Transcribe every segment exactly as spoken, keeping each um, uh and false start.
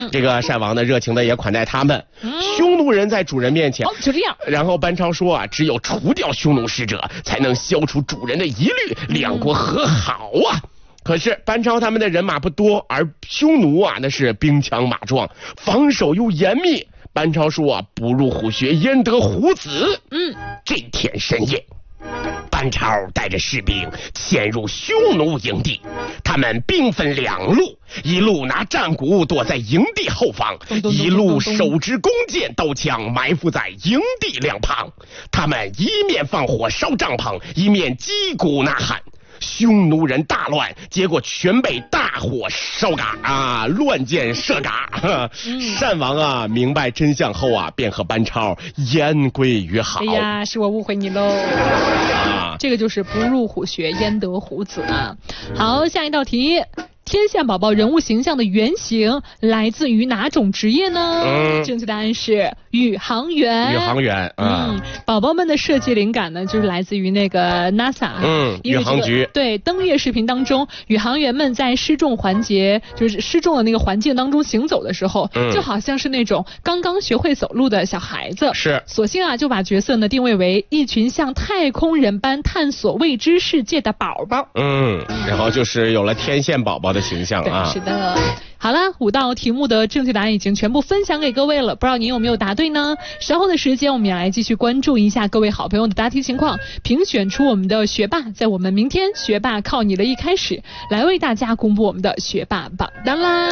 这个单王呢热情的也款待他们。嗯、匈奴人在主人面前， 哦，就这样。 然后班超说啊，只有除掉匈奴使者，才能消除主人的疑虑，两国和好啊。嗯、可是班超他们的人马不多，而匈奴啊那是兵强马壮，防守又严密。班超说啊，不入虎穴焉得虎子。嗯，这天深夜，班超带着士兵潜入匈奴营地，他们兵分两路，一路拿战鼓躲在营地后方，一路手执弓箭刀枪埋伏在营地两旁。他们一面放火烧帐篷，一面击鼓呐喊。匈奴人大乱，结果全被大火烧嘎啊，乱箭射嘎。单王啊明白真相后啊，便和班超言归于好。 哎呀，是我误会你喽。啊，这个就是不入虎穴焉得虎子啊。好，下一道题。天线宝宝人物形象的原型来自于哪种职业呢？嗯、正确答案是宇航员。 宇航员， 嗯，宝宝们的设计灵感呢，就是来自于那个 NASA， 嗯，宇航局。 对，登月视频当中，宇航员们在失重环节，就是失重的那个环境当中行走的时候，嗯、就好像是那种刚刚学会走路的小孩子。 是， 索性啊，就把角色呢定位为一群像太空人般探索未知世界的宝宝。 嗯，然后就是有了天线宝宝的形象啊。 对，是的。好了，五道题目的正确答案已经全部分享给各位了，不知道您有没有答对呢？稍后的时间我们也来继续关注一下各位好朋友的答题情况，评选出我们的学霸，在我们明天学霸靠你的一开始来为大家公布我们的学霸榜单啦。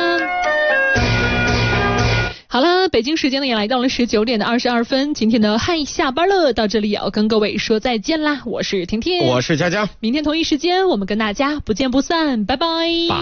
好了，北京时间呢也来到了十九点的二十二分，今天的嗨下班了，到这里也要跟各位说再见啦。我是婷婷， 我是佳佳， 明天同一时间我们跟大家不见不散，拜拜。